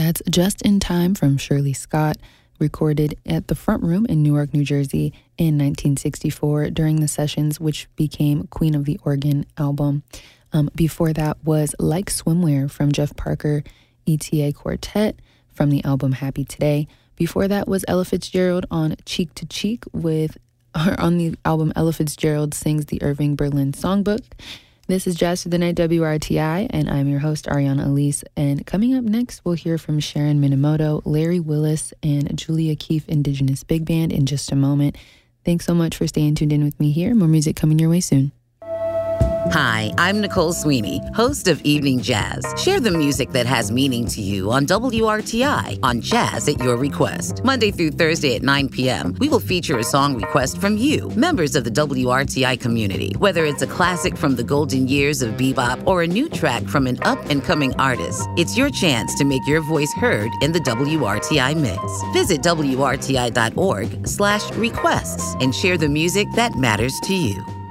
That's Just in Time from Shirley Scott, recorded at the Front Room in Newark, New Jersey in 1964 during the sessions which became Queen of the Organ album. Before that was Like Swimwear from Jeff Parker, ETA Quartet from the album Happy Today. Before that was Ella Fitzgerald on Cheek to Cheek on the album Ella Fitzgerald Sings the Irving Berlin Songbook. This is Jazz Through the Night WRTI, and I'm your host, Ariana Elise. And coming up next, we'll hear from Sharon Minamoto, Larry Willis, and Julia Keefe Indigenous Big Band in just a moment. Thanks so much for staying tuned in with me here. More music coming your way soon. Hi, I'm Nicole Sweeney, host of Evening Jazz. Share the music that has meaning to you on WRTI on Jazz at Your Request. Monday through Thursday at 9 p.m., we will feature a song request from you, members of the WRTI community. Whether it's a classic from the golden years of bebop or a new track from an up-and-coming artist, it's your chance to make your voice heard in the WRTI mix. Visit WRTI.org/requests and share the music that matters to you.